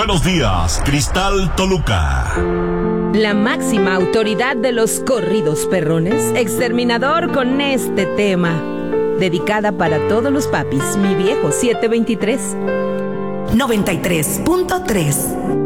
Buenos días, Cristal Toluca. La máxima autoridad de los corridos perrones, exterminador con este tema. Dedicada para todos los papis, mi viejo 723. 93.3